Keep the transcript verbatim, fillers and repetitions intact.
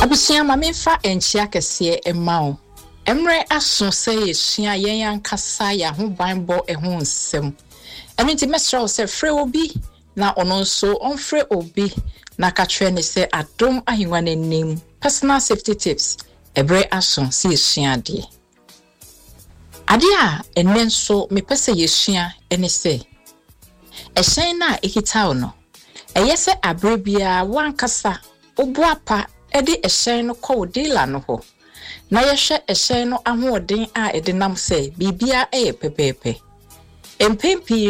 Abusia ma memfa enchia kese emao. Emre aso se yesua yen ankasa ya ho banbo eho nsem. Emi ti mesra se frɛ obi na ono nso onfrɛ obi na ka twɛ ne se adom ahengwa nanim. Personal safety tips ebre aso se yesua de. Ade a enne nso me pese yesua ene se ehyen na ekitaw no. Eye se abrebia wankasa obuapa edi ehyen no kɔ dealer no ho. Na yehwe ehyen no ahoɔden a edi nam se bibia eye pepepe. Empempi